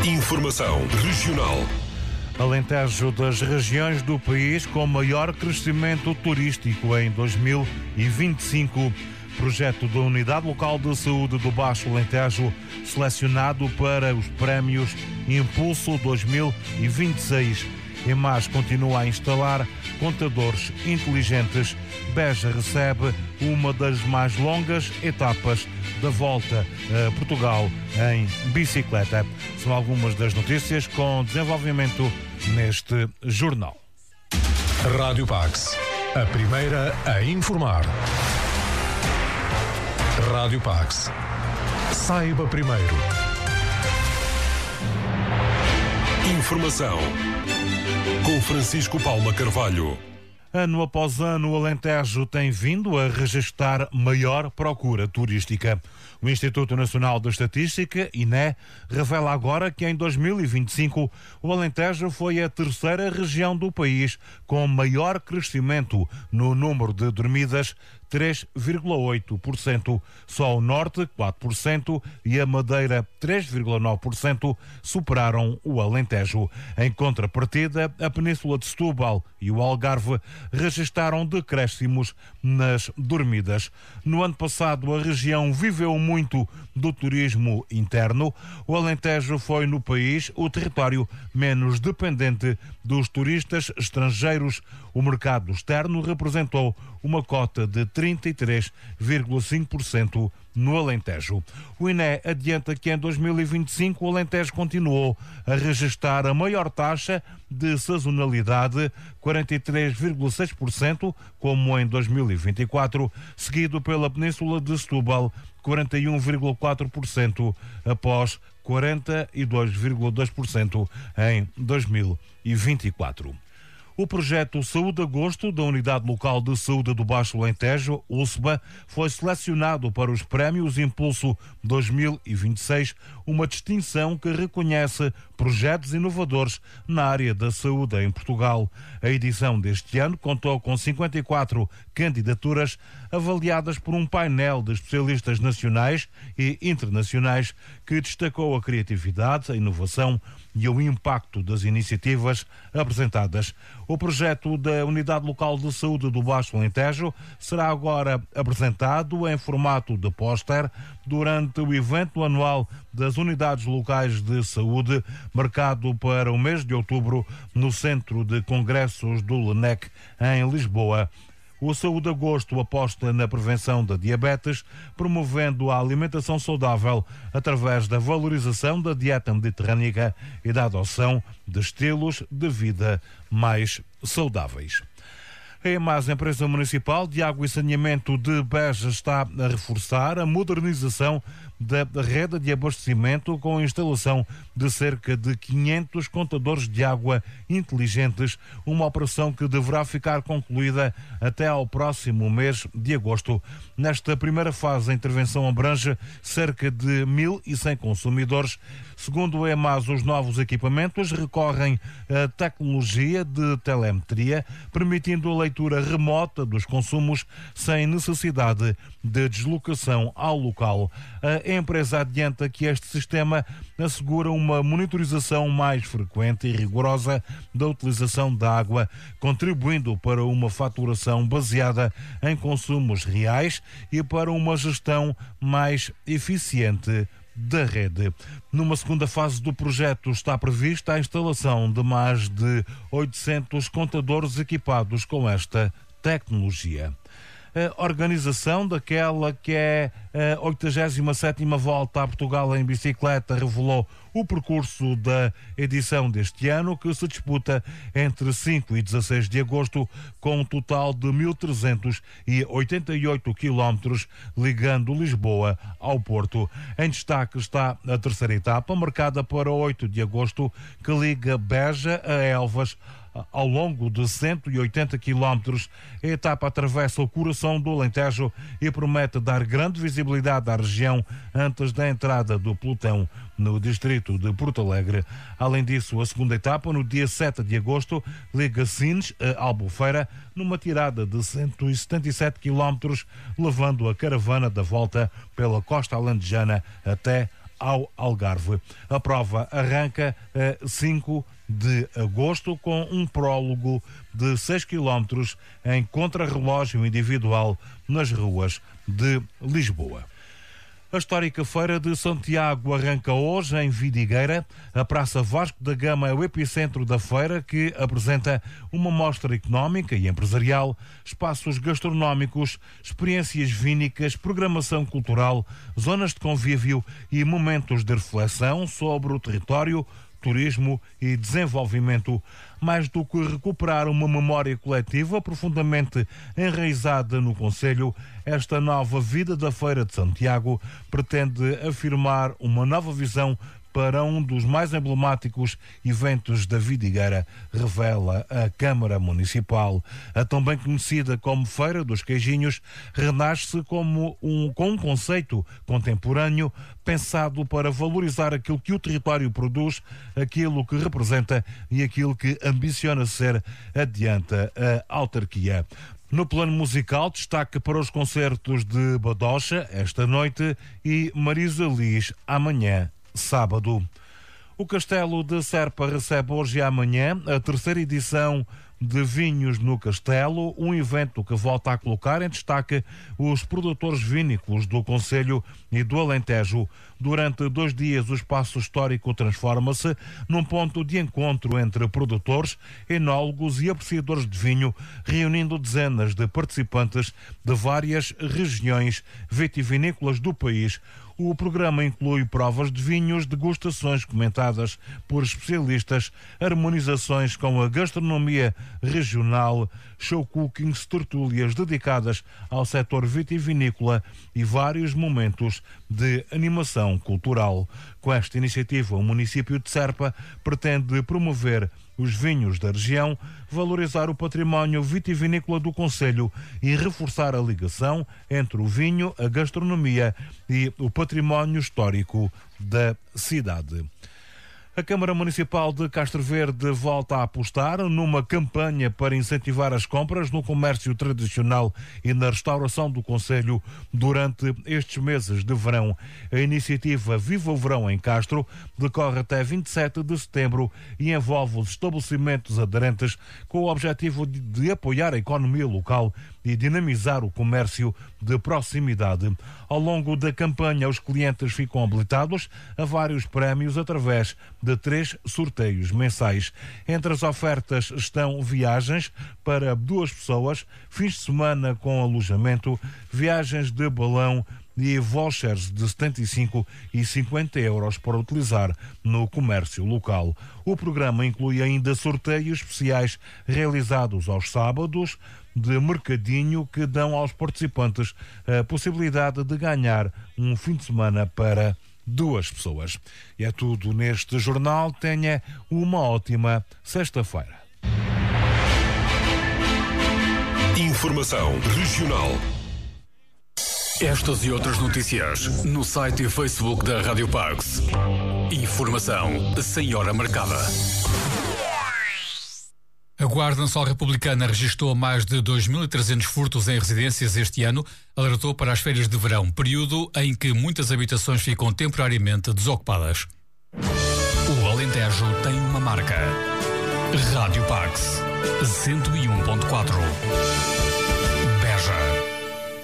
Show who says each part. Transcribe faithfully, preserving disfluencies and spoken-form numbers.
Speaker 1: Informação regional.
Speaker 2: Alentejo das regiões do país com maior crescimento turístico em dois mil e vinte e cinco. Projeto da Unidade Local de Saúde do Baixo Alentejo, selecionado para os prémios Impulso dois mil e vinte e seis. EMAS continua a instalar contadores inteligentes. Beja recebe uma das mais longas etapas da Volta a Portugal em bicicleta. São algumas das notícias com desenvolvimento neste jornal.
Speaker 1: Rádio Pax, a primeira a informar. Rádio Pax. Saiba primeiro. Informação com Francisco Paula Carvalho.
Speaker 2: Ano após ano, o Alentejo tem vindo a registrar maior procura turística. O Instituto Nacional de Estatística, I N E, revela agora que em dois mil e vinte e cinco o Alentejo foi a terceira região do país com maior crescimento no número de dormidas, três vírgula oito por cento. Só o Norte, quatro por cento, e a Madeira, três vírgula nove por cento, superaram o Alentejo. Em contrapartida, a Península de Setúbal e o Algarve registaram decréscimos nas dormidas. No ano passado, a região viveu muito do turismo interno. O Alentejo foi no país o território menos dependente dos turistas estrangeiros. O mercado externo representou uma cota de trinta e três vírgula cinco por cento no Alentejo. O I N E adianta que em dois mil e vinte e cinco o Alentejo continuou a registrar a maior taxa de sazonalidade, quarenta e três vírgula seis por cento, como em dois mil e vinte e quatro, seguido pela Península de Setúbal, quarenta e um vírgula quatro por cento, após quarenta e dois vírgula dois por cento em dois mil e vinte e quatro. O projeto Saúde Agosto da Unidade Local de Saúde do Baixo Alentejo, U S B A, foi selecionado para os prémios Impulso dois mil e vinte e seis, uma distinção que reconhece projetos inovadores na área da saúde em Portugal. A edição deste ano contou com cinquenta e quatro candidaturas avaliadas por um painel de especialistas nacionais e internacionais que destacou a criatividade, a inovação e o impacto das iniciativas apresentadas. O projeto da Unidade Local de Saúde do Baixo Alentejo será agora apresentado em formato de póster durante o evento anual das Unidades Locais de Saúde, marcado para o mês de outubro no Centro de Congressos do LENEC, em Lisboa. O Saúde Agosto aposta na prevenção da diabetes, promovendo a alimentação saudável através da valorização da dieta mediterrânica e da adoção de estilos de vida mais saudáveis. A EMAS, empresa municipal de água e saneamento de Beja, está a reforçar a modernização da rede de abastecimento com a instalação de cerca de quinhentos contadores de água inteligentes, uma operação que deverá ficar concluída até ao próximo mês de agosto. Nesta primeira fase, a intervenção abrange cerca de mil e cem consumidores. Segundo a EMAS, os novos equipamentos recorrem à tecnologia de telemetria, permitindo a leitura remota dos consumos sem necessidade de deslocação ao local. A empresa adianta que este sistema assegura uma monitorização mais frequente e rigorosa da utilização da água, contribuindo para uma faturação baseada em consumos reais e para uma gestão mais eficiente da rede. Numa segunda fase do projeto está prevista a instalação de mais de oitocentos contadores equipados com esta tecnologia. A organização daquela que é a oitagésima sétima Volta a Portugal em bicicleta revelou o percurso da edição deste ano, que se disputa entre cinco e dezasseis de agosto, com um total de mil trezentos e oitenta e oito quilómetros, ligando Lisboa ao Porto. Em destaque está a terceira etapa, marcada para oito de agosto, que liga Beja a Elvas. Ao longo de cento e oitenta quilómetros, a etapa atravessa o coração do Alentejo e promete dar grande visibilidade à região antes da entrada do pelotão no distrito de Porto Alegre. Além disso, a segunda etapa, no dia sete de agosto, liga Sines a Albufeira, numa tirada de cento e setenta e sete quilómetros, levando a caravana da volta pela costa alentejana até ao Algarve. A prova arranca a cinco de agosto com um prólogo de seis quilómetros em contrarrelógio individual nas ruas de Lisboa. A histórica Feira de Santiago arranca hoje em Vidigueira. A Praça Vasco da Gama é o epicentro da feira, que apresenta uma mostra económica e empresarial, espaços gastronómicos, experiências vínicas, programação cultural, zonas de convívio e momentos de reflexão sobre o território, turismo e desenvolvimento. Mais do que recuperar uma memória coletiva profundamente enraizada no concelho, esta nova vida da Feira de Santiago pretende afirmar uma nova visão para um dos mais emblemáticos eventos da Vidigueira, revela a Câmara Municipal. A também conhecida como Feira dos Queijinhos renasce como um, com um conceito contemporâneo pensado para valorizar aquilo que o território produz, aquilo que representa e aquilo que ambiciona ser, adianta a autarquia. No plano musical, destaque para os concertos de Badocha esta noite e Marisa Liz amanhã, sábado. O Castelo de Serpa recebe hoje e amanhã a terceira edição de Vinhos no Castelo, um evento que volta a colocar em destaque os produtores vinícolas do Concelho e do Alentejo. Durante dois dias, o espaço histórico transforma-se num ponto de encontro entre produtores, enólogos e apreciadores de vinho, reunindo dezenas de participantes de várias regiões vitivinícolas do país. O programa inclui provas de vinhos, degustações comentadas por especialistas, harmonizações com a gastronomia regional, show cookings, tertúlias dedicadas ao setor vitivinícola e vários momentos de animação cultural. Com esta iniciativa, o município de Serpa pretende promover os vinhos da região, valorizar o património vitivinícola do concelho e reforçar a ligação entre o vinho, a gastronomia e o património histórico da cidade. A Câmara Municipal de Castro Verde volta a apostar numa campanha para incentivar as compras no comércio tradicional e na restauração do concelho durante estes meses de verão. A iniciativa Viva o Verão em Castro decorre até vinte e sete de setembro e envolve os estabelecimentos aderentes com o objetivo de, de apoiar a economia local e dinamizar o comércio de proximidade. Ao longo da campanha, os clientes ficam habilitados a vários prémios através de três sorteios mensais. Entre as ofertas estão viagens para duas pessoas, fins de semana com alojamento, viagens de balão e vouchers de setenta e cinco e cinquenta euros para utilizar no comércio local. O programa inclui ainda sorteios especiais realizados aos sábados de mercadinho que dão aos participantes a possibilidade de ganhar um fim de semana para duas pessoas. E é tudo neste jornal. Tenha uma ótima sexta-feira.
Speaker 1: Informação regional.
Speaker 3: Estas e outras notícias no site e Facebook da Rádio Pax. Informação sem hora marcada. A Guarda Nacional Republicana registrou mais de dois mil e trezentos furtos em residências este ano, alertou para as férias de verão, período em que muitas habitações ficam temporariamente desocupadas. O Alentejo tem uma marca. Rádio Pax, cento e um ponto quatro. Beja.